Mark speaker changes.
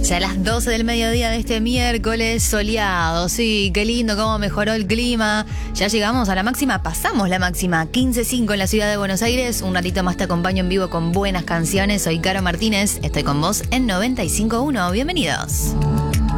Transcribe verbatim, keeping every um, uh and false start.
Speaker 1: Ya a las doce del mediodía de este miércoles soleado, sí, qué lindo cómo mejoró el clima. Ya llegamos a la máxima, pasamos la máxima, quince punto cinco en la ciudad de Buenos Aires. Un ratito más te acompaño en vivo con buenas canciones. Soy Caro Martínez, estoy con vos en noventa y cinco punto uno. Bienvenidos.